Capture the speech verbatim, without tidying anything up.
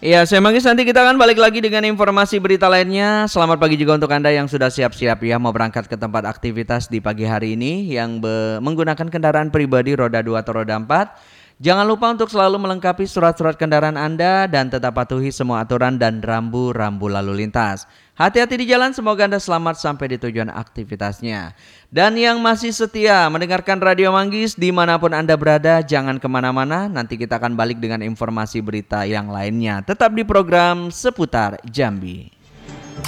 Iya, saya Manggis, nanti kita akan balik lagi dengan informasi berita lainnya. Selamat pagi juga untuk Anda yang sudah siap-siap ya mau berangkat ke tempat aktivitas di pagi hari ini yang be- menggunakan kendaraan pribadi roda dua atau roda empat. Jangan lupa untuk selalu melengkapi surat-surat kendaraan Anda dan tetap patuhi semua aturan dan rambu-rambu lalu lintas. Hati-hati di jalan, semoga Anda selamat sampai di tujuan aktivitasnya. Dan yang masih setia mendengarkan Radio Manggis dimanapun Anda berada, jangan kemana-mana, nanti kita akan balik dengan informasi berita yang lainnya. Tetap di program Seputar Jambi.